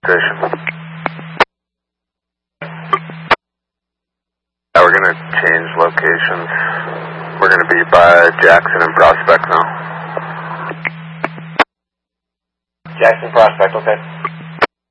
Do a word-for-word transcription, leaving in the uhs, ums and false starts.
Station. Yeah, we're going to change locations. We're going to be by Jackson and Prospect now. Jackson Prospect, okay.